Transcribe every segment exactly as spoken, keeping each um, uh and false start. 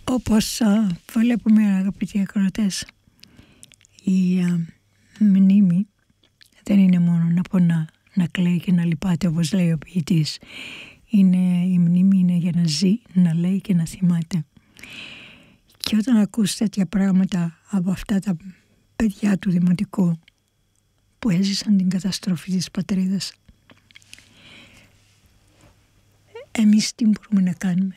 Όπως α, βλέπουμε, αγαπητοί ακροατές, η α, μνήμη δεν είναι μόνο να πονά, να κλαίει και να λυπάται, όπως λέει ο ποιητής. Είναι, η μνήμη είναι για να ζει, να λέει και να θυμάται. Και όταν ακούς τέτοια πράγματα από αυτά τα παιδιά του δημοτικού που έζησαν την καταστροφή της πατρίδας, εμείς τι μπορούμε να κάνουμε?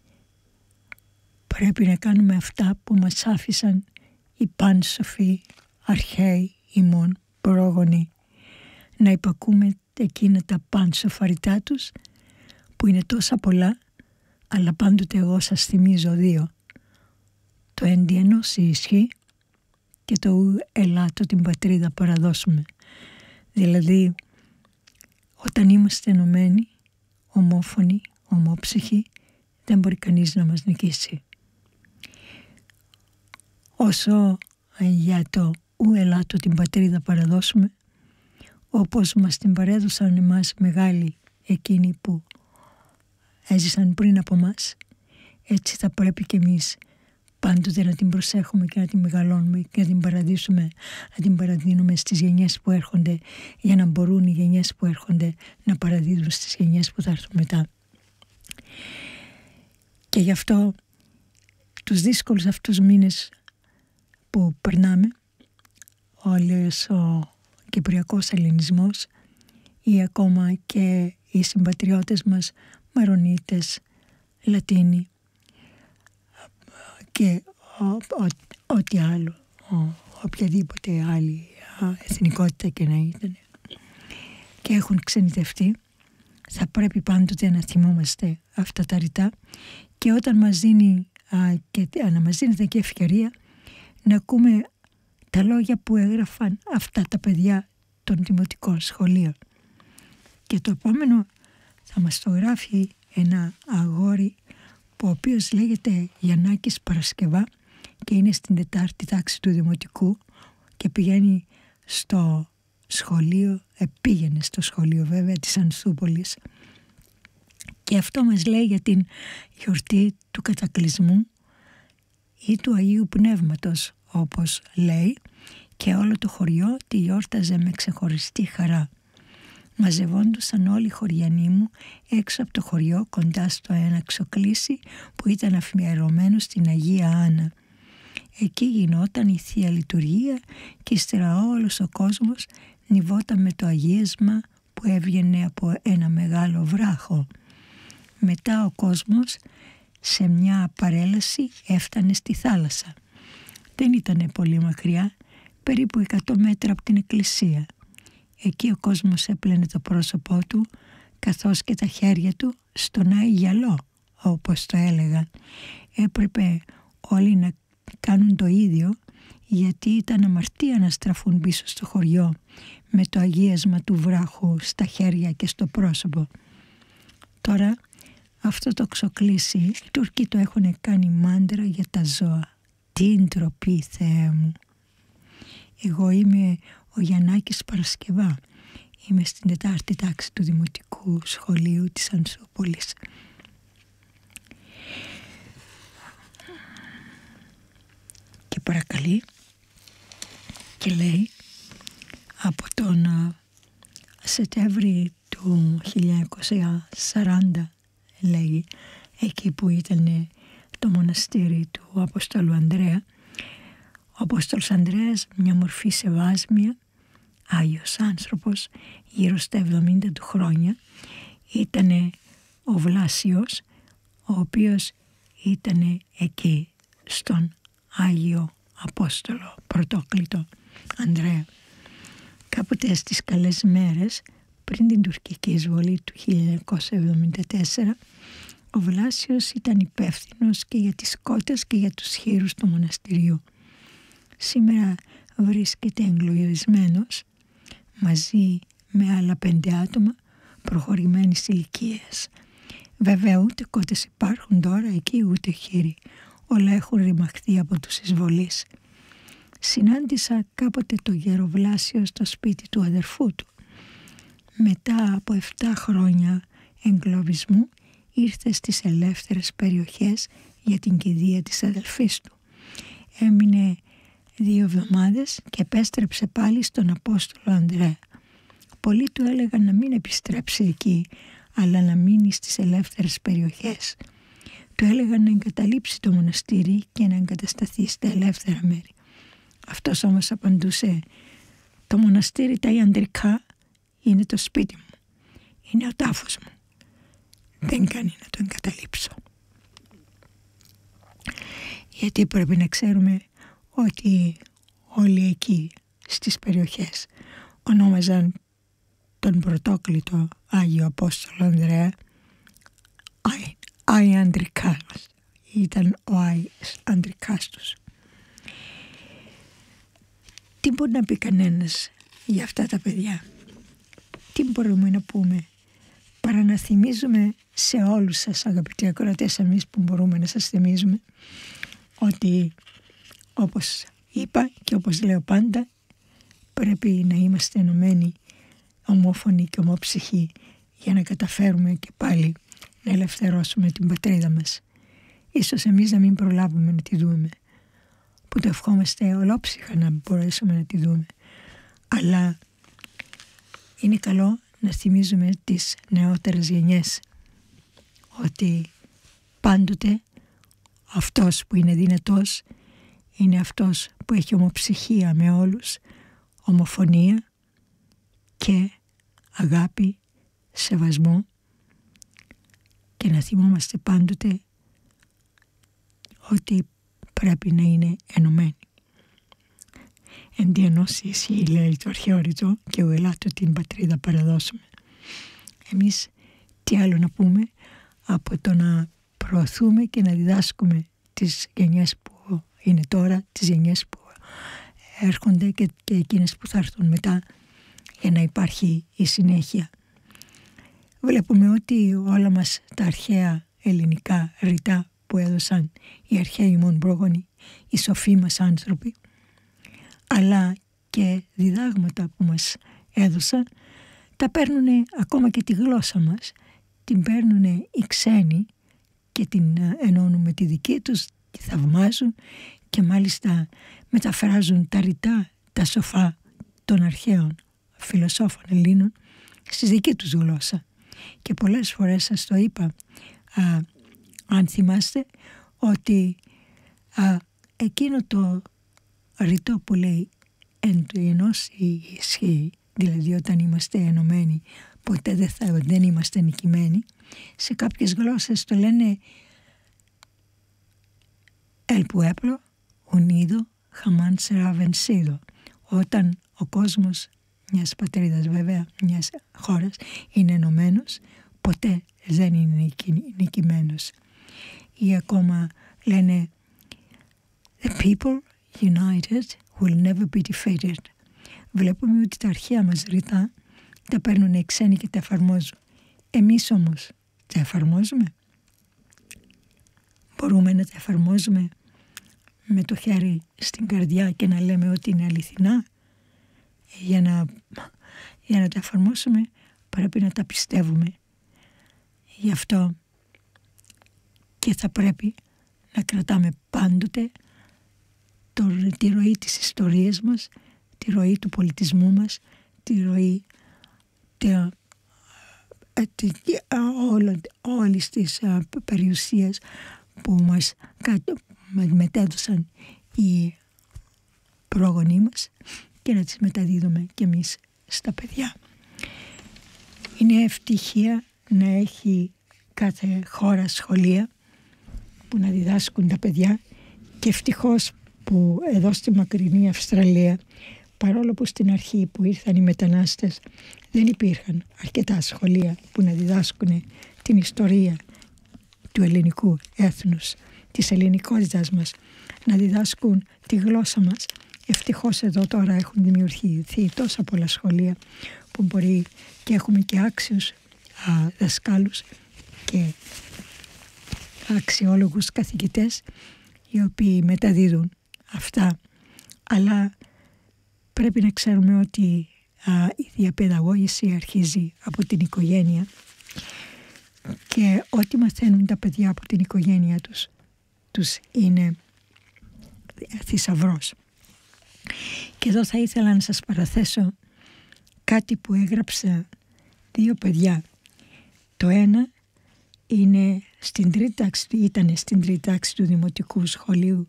Πρέπει να κάνουμε αυτά που μας άφησαν οι πάνσοφοι αρχαίοι ημών πρόγονοι, να υπακούμε εκείνα τα πάνσοφαριτά τους που είναι τόσα πολλά, αλλά πάντοτε εγώ σας θυμίζω δύο. Το εν τη ενώση ισχύει και το ου ελάττω την πατρίδα παραδώσουμε. Δηλαδή, όταν είμαστε ενωμένοι, ομόφωνοι, ομόψυχοι, δεν μπορεί κανείς να μας νικήσει. Όσο για το ου ελάττω την πατρίδα παραδώσουμε, όπως μας την παρέδωσαν εμάς μεγάλοι εκείνοι που έζησαν πριν από μας, έτσι θα πρέπει και εμείς πάντοτε να την προσέχουμε και να την μεγαλώνουμε και να την παραδείσουμε, να την παραδίνουμε στις γενιές που έρχονται, για να μπορούν οι γενιές που έρχονται να παραδίδουν στις γενιές που θα έρθουν μετά. Και γι' αυτό τους δύσκολους αυτούς μήνες που περνάμε, όλος ο κυπριακός ελληνισμός ή ακόμα και οι συμπατριώτες μας Μαρονίτες, Λατίνοι και ό,τι άλλο, ο, οποιαδήποτε άλλη εθνικότητα και να ήταν και έχουν ξενιτευτεί, θα πρέπει πάντοτε να θυμόμαστε αυτά τα ρητά και όταν μας δίνει α, και να μας δίνεται και ευκαιρία να ακούμε τα λόγια που έγραφαν αυτά τα παιδιά των δημοτικών σχολείων. Και το επόμενο θα μας το γράφει ένα αγόρι που ο οποίος λέγεται Γιαννάκης Παρασκευά και είναι στην τετάρτη τάξη του δημοτικού και πηγαίνει στο σχολείο, επήγαινε στο σχολείο βέβαια της Ανθούπολης, και αυτό μας λέει για την γιορτή του κατακλυσμού ή του Αγίου Πνεύματος, όπως λέει, και όλο το χωριό τη γιόρταζε με ξεχωριστή χαρά. Μαζευόντουσαν όλοι οι χωριανοί μου έξω από το χωριό κοντά στο ένα ξοκλήσι που ήταν αφιερωμένο στην Αγία Άννα. Εκεί γινόταν η Θεία Λειτουργία και ύστερα όλος ο κόσμος νηβόταν με το αγίασμα που έβγαινε από ένα μεγάλο βράχο. Μετά ο κόσμος σε μια παρέλαση έφτανε στη θάλασσα. Δεν ήταν πολύ μακριά, περίπου εκατό μέτρα από την εκκλησία. Εκεί ο κόσμος έπλαινε το πρόσωπό του καθώς και τα χέρια του στον Άη Γιαλό, όπως το έλεγαν. Έπρεπε όλοι να κάνουν το ίδιο, γιατί ήταν αμαρτία να στραφούν πίσω στο χωριό με το αγίασμα του βράχου στα χέρια και στο πρόσωπο. Τώρα αυτό το ξοκλήσι οι Τούρκοι το έχουν κάνει μάντρα για τα ζώα. Τι ντροπή, Θεέ μου! Εγώ είμαι ο Γιαννάκης Παρασκευά. Είμαι στην τετάρτη τάξη του Δημοτικού Σχολείου της Ανθούπολης. Και παρακαλεί και λέει, από τον Σεπτέμβρη του χίλια εννιακόσια σαράντα, λέει, εκεί που ήταν το μοναστήρι του Απόστολου Ανδρέα, ο Απόστολος Ανδρέας, μια μορφή σεβάσμια, Άγιος άνθρωπος, γύρω στα εβδομήντα του χρόνια, ήτανε ο Βλάσιος, ο οποίος ήτανε εκεί στον Άγιο Απόστολο Πρωτόκλητο Ανδρέα. Κάποτε στις καλές μέρες, πριν την τουρκική εισβολή του χίλια εννιακόσια εβδομήντα τέσσερα, ο Βλάσιος ήταν υπεύθυνος και για τις κότες και για τους χήρους του μοναστηριού. Σήμερα βρίσκεται εγκλωβισμένος μαζί με άλλα πέντε άτομα προχωρημένης ηλικίας. Βέβαια ούτε κότες υπάρχουν τώρα εκεί, ούτε χήροι. Όλα έχουν ρημαχθεί από τους εισβολείς. Συνάντησα κάποτε το Γεροβλάσιο στο σπίτι του αδερφού του. Μετά από εφτά χρόνια εγκλωβισμού ήρθε στις ελεύθερες περιοχές για την κηδεία της αδελφής του. Έμεινε δύο εβδομάδες και επέστρεψε πάλι στον Απόστολο Ανδρέα. Πολλοί του έλεγαν να μην επιστρέψει εκεί, αλλά να μείνει στις ελεύθερες περιοχές. Του έλεγαν να εγκαταλείψει το μοναστήρι και να εγκατασταθεί στα ελεύθερα μέρη. Αυτός όμως απαντούσε: «Το μοναστήρι τα ιαντρικά είναι το σπίτι μου, είναι ο τάφος μου. Δεν κάνει να το εγκαταλείψω». Γιατί πρέπει να ξέρουμε ότι όλοι εκεί στις περιοχές ονόμαζαν τον πρωτόκλητο Άγιο Απόστολο Ανδρέα Άι Ανδρικάς. Ήταν ο Άι Ανδρικάς τους. Τι μπορεί να πει κανένας για αυτά τα παιδιά? Τι μπορούμε να πούμε παρά να θυμίζουμε σε όλους σας, αγαπητοί ακροατές, εμείς που μπορούμε να σας θυμίζουμε ότι, όπως είπα και όπως λέω πάντα, πρέπει να είμαστε ενωμένοι, ομόφωνοι και ομόψυχοι, για να καταφέρουμε και πάλι να ελευθερώσουμε την πατρίδα μας. Ίσως εμείς να μην προλάβουμε να τη δούμε, που το ευχόμαστε ολόψυχα να μπορέσουμε να τη δούμε, αλλά είναι καλό να θυμίζουμε τις νεότερες γενιές ότι πάντοτε αυτός που είναι δυνατός είναι αυτός που έχει ομοψυχία με όλους, ομοφωνία και αγάπη, σεβασμό, και να θυμόμαστε πάντοτε ότι πρέπει να είναι ενωμένοι. Εν τη ενώση ισχύει, λέει το αρχαίο ρητό, και ο ελάττω την πατρίδα παραδώσουμε. Εμείς τι άλλο να πούμε από το να προωθούμε και να διδάσκουμε τις γενιές που είναι τώρα, τις γενιές που έρχονται και, και εκείνες που θα έρθουν μετά, για να υπάρχει η συνέχεια. Βλέπουμε ότι όλα μας τα αρχαία ελληνικά ρητά που έδωσαν οι αρχαίοι μόν πρόγονοι, οι σοφοί μας άνθρωποι, αλλά και διδάγματα που μας έδωσαν, τα παίρνουν ακόμα και τη γλώσσα μας, την παίρνουν οι ξένοι και την ενώνουν με τη δική τους, τη θαυμάζουν και μάλιστα μεταφράζουν τα ρητά, τα σοφά των αρχαίων φιλοσόφων Ελλήνων στη δική τους γλώσσα. Και πολλές φορές σας το είπα, α, αν θυμάστε, ότι α, εκείνο το ρητό που λέει εν του ενός ισχύει, δηλαδή όταν είμαστε ενωμένοι ποτέ δεν, θα, δεν είμαστε νικημένοι, σε κάποιες γλώσσες το λένε el pueblo unido jamás será vencido. Όταν ο κόσμος μιας πατρίδας, βέβαια μιας χώρας, είναι ενωμένος, ποτέ δεν είναι νικημένος. Ή ακόμα λένε the people united will never be defeated. Βλέπουμε ότι τα αρχαία μας ρητά τα παίρνουν οι ξένοι και τα εφαρμόζουν. Εμείς όμως τα εφαρμόζουμε? Μπορούμε να τα εφαρμόζουμε με το χέρι στην καρδιά και να λέμε ότι είναι αληθινά? Για να, για να τα εφαρμόσουμε πρέπει να τα πιστεύουμε. Γι' αυτό και θα πρέπει να κρατάμε πάντοτε το, τη ροή της ιστορίας μας, τη ροή του πολιτισμού μας, τη ροή τε, τε, όλη, όλης της περιουσίας που μας μετέδωσαν οι πρόγονοί μας, και να τις μεταδίδουμε κι εμείς στα παιδιά. Είναι ευτυχία να έχει κάθε χώρα σχολεία που να διδάσκουν τα παιδιά, και ευτυχώς που εδώ στη μακρινή Αυστραλία, παρόλο που στην αρχή που ήρθαν οι μετανάστες δεν υπήρχαν αρκετά σχολεία που να διδάσκουν την ιστορία του ελληνικού έθνους, της ελληνικότητας μας, να διδάσκουν τη γλώσσα μας, ευτυχώς εδώ τώρα έχουν δημιουργηθεί τόσα πολλά σχολεία που μπορεί, και έχουμε και άξιους α, δασκάλους και αξιόλογους καθηγητές οι οποίοι μεταδίδουν αυτά. Αλλά πρέπει να ξέρουμε ότι α, η διαπαιδαγώγηση αρχίζει από την οικογένεια, και ό,τι μαθαίνουν τα παιδιά από την οικογένεια τους τους είναι θησαυρός. Και εδώ θα ήθελα να σας παραθέσω κάτι που έγραψα δύο παιδιά. Το ένα είναι στην τρίτη τάξη, ήταν στην τρίτη τάξη του Δημοτικού Σχολείου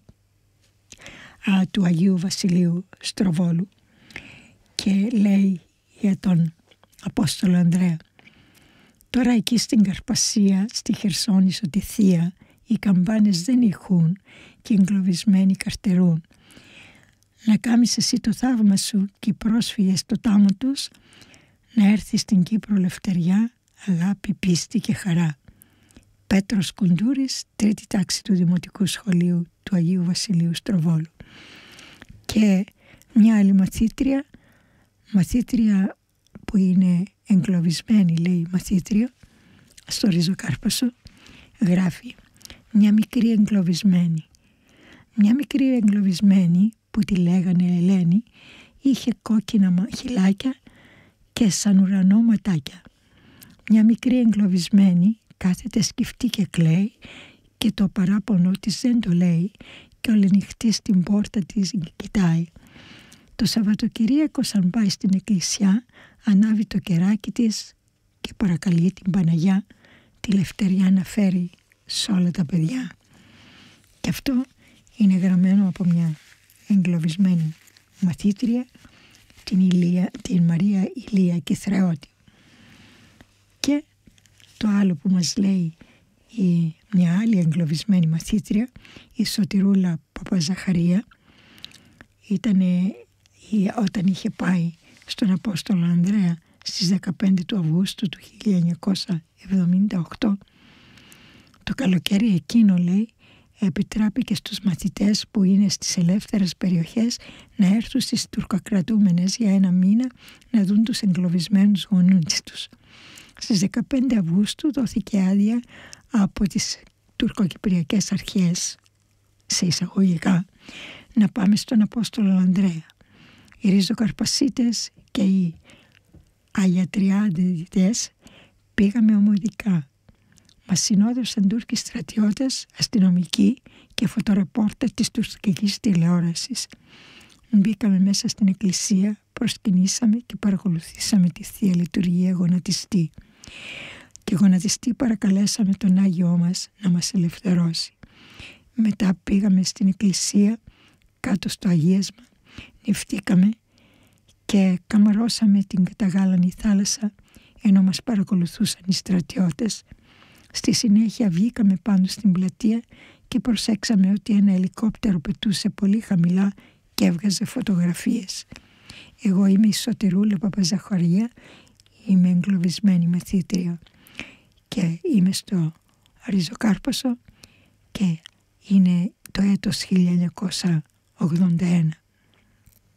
α, του Αγίου Βασιλείου Στροβόλου και λέει για τον Απόστολο Ανδρέα: «Τώρα εκεί στην Καρπασία, στη Χερσόνησο τη Θεία, οι καμπάνες δεν ηχούν και οι εγκλωβισμένοι καρτερούν. Να κάνεις εσύ το θαύμα σου και οι πρόσφυγες το τάμο τους, να έρθει στην Κύπρο λευτεριά, αγάπη, πίστη και χαρά». Πέτρος Κουντούρης, τρίτη τάξη του Δημοτικού Σχολείου του Αγίου Βασιλείου Στροβόλου. Και μια άλλη μαθήτρια, μαθήτρια που είναι εγκλωβισμένη, λέει μαθήτρια, στο Ριζοκάρπασο, γράφει: «Μια μικρή εγκλωβισμένη. Μια μικρή εγκλωβισμένη που τη λέγανε Ελένη, είχε κόκκινα χυλάκια και σαν ουρανό ματάκια. Μια μικρή εγκλωβισμένη κάθεται σκυφτή και κλαίει και το παράπονο της δεν το λέει και ολενυχτή στην πόρτα της κοιτάει. Το Σαββατοκυριακό σαν πάει στην εκκλησιά, ανάβει το κεράκι της και παρακαλεί την Παναγιά τη λευτεριά να φέρει σε όλα τα παιδιά». Και αυτό είναι γραμμένο από μια εγκλωβισμένη μαθήτρια, την, Ηλία, την Μαρία Ηλία Κιθρεώτη. Και το άλλο που μας λέει η, μια άλλη εγκλωβισμένη μαθήτρια, η Σωτηρούλα Παπαζαχαρία, ήταν όταν είχε πάει στον Απόστολο Ανδρέα στις δεκαπέντε του Αυγούστου του χίλια εννιακόσια εβδομήντα οκτώ. Το καλοκαίρι εκείνο, λέει, επιτράπηκε στους μαθητές που είναι στις ελεύθερες περιοχές να έρθουν στις τουρκοκρατούμενες για ένα μήνα να δουν τους εγκλωβισμένους γονείς τους. Στις δεκαπέντε Αυγούστου δόθηκε άδεια από τις τουρκοκυπριακές αρχές, σε εισαγωγικά, να πάμε στον Απόστολο Ανδρέα. Οι Ριζοκαρπασίτες και οι Αγιατριάδητες πήγαμε ομαδικά. Μας συνόδευσαν Τούρκοι στρατιώτες, αστυνομικοί και φωτορεπόρτερ της τουρκικής τηλεόρασης. Μπήκαμε μέσα στην εκκλησία, προσκυνήσαμε και παρακολουθήσαμε τη Θεία Λειτουργία γονατιστή. Και γονατιστή παρακαλέσαμε τον Άγιό μας να μας ελευθερώσει. Μετά πήγαμε στην εκκλησία κάτω στο αγίασμα, νηφτήκαμε και καμαρώσαμε την καταγάλανη θάλασσα ενώ μας παρακολουθούσαν οι στρατιώτες. Στη συνέχεια βγήκαμε πάνω στην πλατεία και προσέξαμε ότι ένα ελικόπτερο πετούσε πολύ χαμηλά και έβγαζε φωτογραφίες. Εγώ είμαι η Σωτηρούλα Παπαζαχαρία, είμαι εγκλωβισμένη μαθήτρια και είμαι στο Ριζοκάρπασο και είναι το έτος χίλια εννιακόσια ογδόντα ένα.